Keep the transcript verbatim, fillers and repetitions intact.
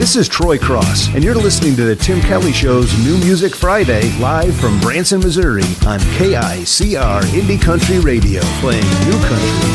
This is Troy Cross, and you're listening to the Tim Kelly Show's New Music Friday, live from Branson, Missouri, on K I C R Indie Country Radio, playing new country,